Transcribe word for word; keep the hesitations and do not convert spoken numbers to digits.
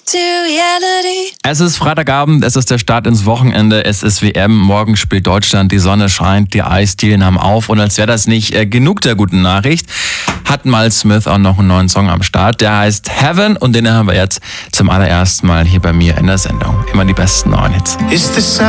to reality. Es ist Freitagabend, es ist der Start ins Wochenende, es ist W M, morgen spielt Deutschland, die Sonne scheint, die Eisdielen haben auf und als wäre das nicht äh, genug der guten Nachricht, hat Miles Smith auch noch einen neuen Song am Start, der heißt Heaven und den haben wir jetzt zum allerersten Mal hier bei mir in der Sendung. Immer die besten neuen Hits. It's the